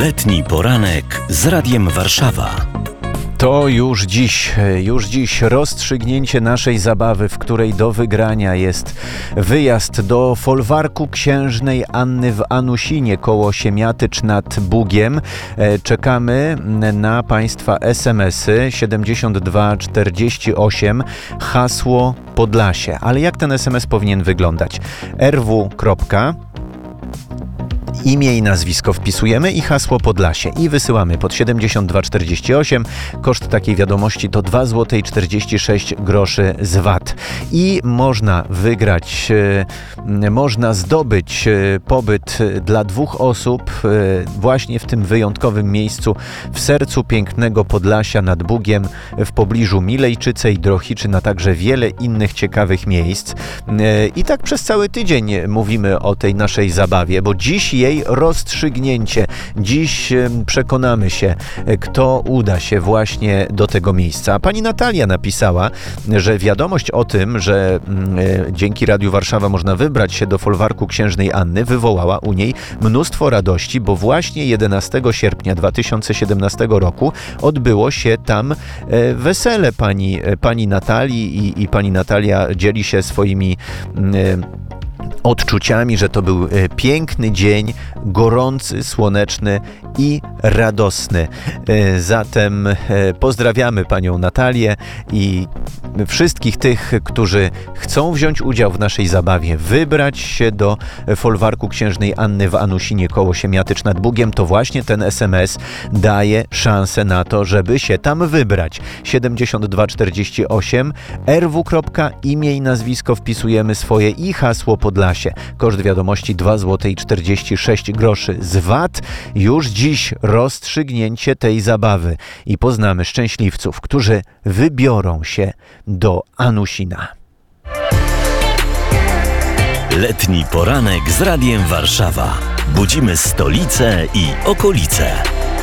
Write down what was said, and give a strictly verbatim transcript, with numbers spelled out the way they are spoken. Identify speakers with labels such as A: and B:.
A: Letni poranek z Radiem Warszawa.
B: To już dziś, już dziś rozstrzygnięcie naszej zabawy, w której do wygrania jest wyjazd do folwarku księżnej Anny w Anusinie koło Siemiatycz nad Bugiem. Czekamy na Państwa es em esy siedemdziesiąt dwa czterdzieści osiem, hasło Podlasie. Ale jak ten es em es powinien wyglądać? er wu. Imię i nazwisko wpisujemy i hasło Podlasie i wysyłamy pod siedemdziesiąt dwa czterdzieści osiem. Koszt takiej wiadomości to dwa złote czterdzieści sześć groszy z V A T. I można wygrać, e, można zdobyć e, pobyt dla dwóch osób e, właśnie w tym wyjątkowym miejscu w sercu pięknego Podlasia nad Bugiem, w pobliżu Milejczycej, Drohiczyn, a także wiele innych ciekawych miejsc. E, I tak przez cały tydzień mówimy o tej naszej zabawie, bo dziś jej rozstrzygnięcie. Dziś przekonamy się, kto uda się właśnie do tego miejsca. Pani Natalia napisała, że wiadomość o tym, że e, dzięki Radiu Warszawa można wybrać się do folwarku księżnej Anny, wywołała u niej mnóstwo radości, bo właśnie jedenastego sierpnia dwa tysiące siedemnastego roku odbyło się tam e, wesele pani, pani Natalii i, i pani Natalia dzieli się swoimi e, odczuciami, że to był piękny dzień, gorący, słoneczny i radosny. Zatem pozdrawiamy panią Natalię i wszystkich tych, którzy chcą wziąć udział w naszej zabawie, wybrać się do folwarku księżnej Anny w Anusinie koło Siemiatycz nad Bugiem, to właśnie ten es em es daje szansę na to, żeby się tam wybrać. siedemdziesiąt dwa czterdzieści osiem, er wu. Imię i nazwisko wpisujemy swoje i hasło Podlasie. Koszt wiadomości dwa złote czterdzieści sześć groszy z V A T. Już dziś rozstrzygnięcie tej zabawy i poznamy szczęśliwców, którzy wybiorą się do Anusina.
A: Letni poranek z Radiem Warszawa. Budzimy stolicę i okolice.